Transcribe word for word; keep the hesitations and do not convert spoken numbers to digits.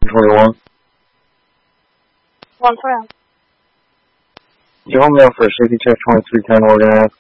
twenty-one. one four zero. You hold me up for a safety check twenty-three ten organized.